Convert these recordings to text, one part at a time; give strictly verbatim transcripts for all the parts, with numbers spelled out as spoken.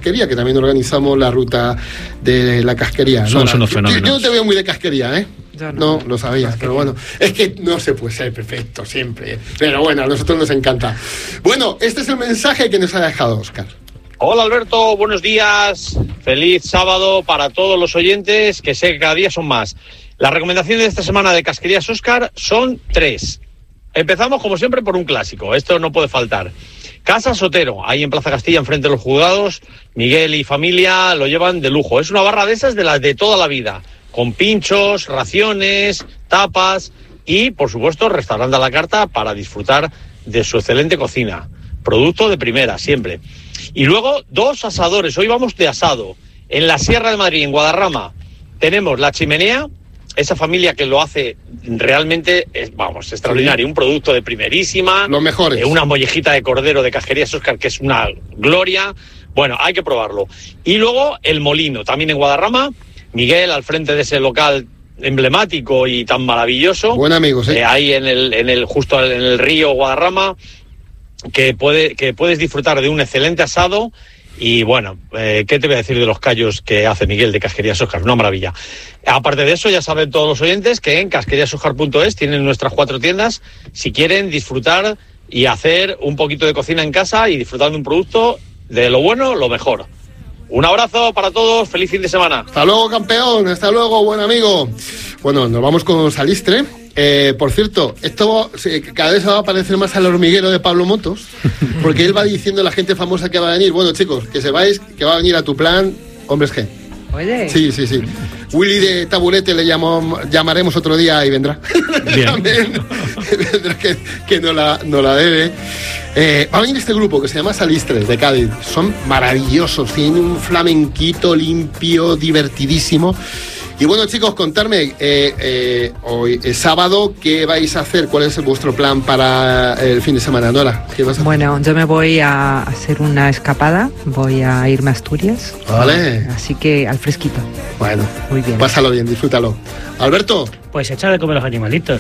casquería, que también organizamos la ruta de la casquería. Somos no, unos yo, fenómenos. yo no te veo muy de casquería, ¿eh? No, no, no, lo sabías, pero bueno, es que no se puede ser perfecto siempre, pero bueno, a nosotros nos encanta. Bueno, este es el mensaje que nos ha dejado Óscar. Hola Alberto, buenos días, feliz sábado para todos los oyentes, que sé que cada día son más. Las recomendaciones de esta semana de Casquerías Óscar son tres. Empezamos como siempre por un clásico, esto no puede faltar. Casa Sotero, ahí en Plaza Castilla, enfrente de los juzgados, Miguel y familia lo llevan de lujo. Es una barra de esas de las de toda la vida, con pinchos, raciones, tapas y, por supuesto, restaurante a la carta para disfrutar de su excelente cocina. Producto de primera, siempre. Y luego, dos asadores. Hoy vamos de asado. En la Sierra de Madrid, en Guadarrama, tenemos La Chimenea, esa familia que lo hace realmente, es, vamos, extraordinario. Un producto de primerísima. Los mejores. Eh, una mollejita de cordero de Casquerías Óscar, que es una gloria. Bueno, hay que probarlo. Y luego, El Molino, también en Guadarrama. Miguel, al frente de ese local emblemático y tan maravilloso. Buen amigo, sí. Eh, ahí en el, en el, justo en el río Guadarrama, que, puede, que puedes disfrutar de un excelente asado. Y bueno, eh, ¿qué te voy a decir de los callos que hace Miguel de Casquerías Óscar? Una maravilla. Aparte de eso, ya saben todos los oyentes que en casquerías óscar punto es tienen nuestras cuatro tiendas si quieren disfrutar y hacer un poquito de cocina en casa y disfrutar de un producto de lo bueno, lo mejor. Un abrazo para todos, feliz fin de semana. Hasta luego, campeón, hasta luego, buen amigo. Bueno, nos vamos con Salistre. Eh, por cierto, esto cada vez va a parecer más al hormiguero de Pablo Motos, porque él va diciendo a la gente famosa que va a venir. Bueno, chicos, que sepáis que va a venir a tu plan Hombres G. Oye. Sí, sí, sí. Willy de Taburete le llamó, llamaremos otro día y vendrá. También, vendrá que, que no, la, no la debe. Eh, va a venir este grupo que se llama Salistre, de Cádiz. Son maravillosos, tienen un flamenquito limpio, divertidísimo. Y bueno, chicos, contarme eh, eh, hoy es sábado, ¿qué vais a hacer? ¿Cuál es vuestro plan para el fin de semana, Nora? ¿Qué vas a hacer? Bueno, yo me voy a hacer una escapada, voy a irme a Asturias. Vale. Así que al fresquito. Bueno, muy bien. Pásalo bien, disfrútalo. Alberto. Pues echar de comer los animalitos.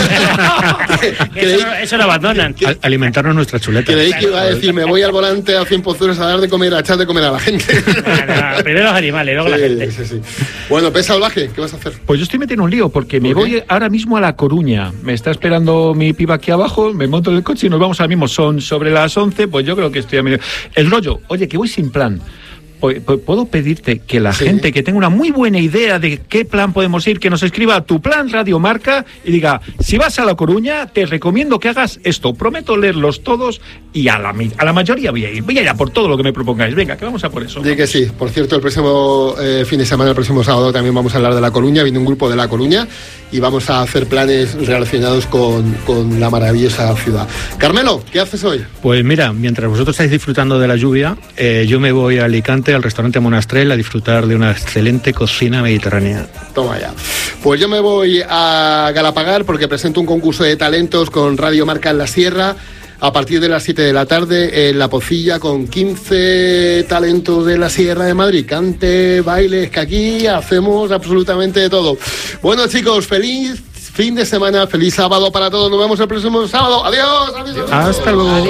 eso, no, eso lo abandonan. Al, alimentarnos nuestras chuletas. Creí que iba a decir, me voy al volante a cien pozuelos a dar de comer, a echar de comer a la gente. No, no, primero los animales, luego sí, la gente. Sí, sí. Bueno, Pez Salvaje, ¿qué vas a hacer? Pues yo estoy metiendo un lío, porque me voy ahora mismo a La Coruña. Me está esperando mi piba aquí abajo, me monto en el coche y nos vamos ahora mismo. Son sobre las once, pues yo creo que estoy a medio... El rollo, oye, que voy sin plan. ¿Puedo pedirte que la sí. gente que tenga una muy buena idea de qué plan podemos ir, que nos escriba a tu plan Radio Marca y diga, si vas a La Coruña, te recomiendo que hagas esto. Prometo leerlos todos y a la, a la mayoría voy a ir. Voy a ir a por todo lo que me propongáis. Venga, que vamos a por eso. Sí que sí. Por cierto, el próximo eh, fin de semana, el próximo sábado, también vamos a hablar de La Coruña. Viene un grupo de La Coruña y vamos a hacer planes relacionados con, con la maravillosa ciudad. Carmelo, ¿qué haces hoy? Pues mira, mientras vosotros estáis disfrutando de la lluvia, eh, yo me voy a Alicante, al restaurante Monastrell, a disfrutar de una excelente cocina mediterránea. Toma ya. Pues yo me voy a Galapagar porque presento un concurso de talentos con Radio Marca en la Sierra a partir de las siete de la tarde en La Pocilla con quince talentos de la Sierra de Madrid. Cante, bailes, que aquí hacemos absolutamente de todo. Bueno, chicos, feliz fin de semana, feliz sábado para todos. Nos vemos el próximo sábado. Adiós. Adiós. Hasta luego. Adiós.